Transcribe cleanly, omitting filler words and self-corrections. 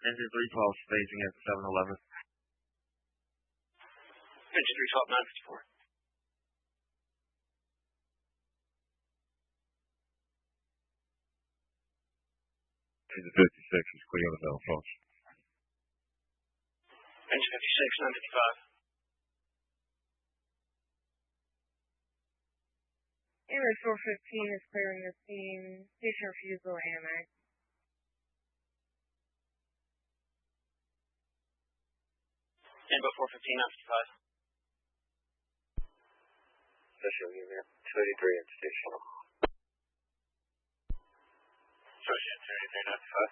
Engine 312 staging at 711. Engine 312, 954. Engine 56 is clear on the bell approach. Engine 56, 955. Airway 415 is clearing the scene. Station refusal AMX. Airway 415, 955. Special unit 283 at station. Station 283, 955.